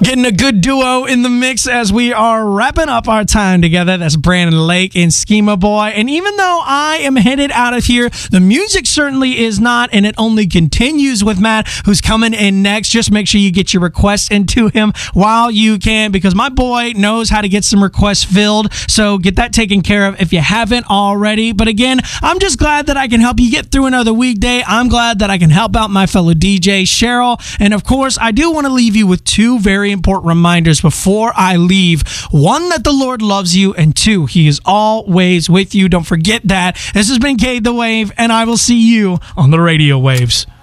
Getting a good duo in the mix as we are wrapping up our time together. That's Brandon Lake and Schema Boy. And even though I am headed out of here, the music certainly is not, and it only continues with Matt, who's coming in next. Just make sure you get your requests into him while you can, because my boy knows how to get some requests filled. So get that taken care of if you haven't already. But again, I'm just glad that I can help you get through another weekday. I'm glad that I can help out my fellow DJ, Cheryl. And of course, I do want to leave you with two very important reminders before I leave. One, that the Lord loves you, and two, He is always with you. Don't forget that. This has been Cade the Wave, and I will see you on the radio waves.